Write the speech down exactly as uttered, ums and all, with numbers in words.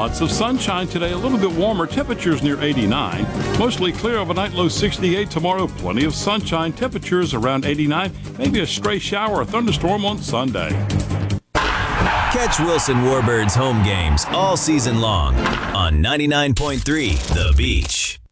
Lots of sunshine today, a little bit warmer, temperatures near eighty-nine. Mostly clear overnight, low sixty-eight. Tomorrow, plenty of sunshine, temperatures around eighty-nine. Maybe a stray shower or thunderstorm on Sunday. Catch Wilson Warbird's home games all season long on ninety-nine point three The Beach.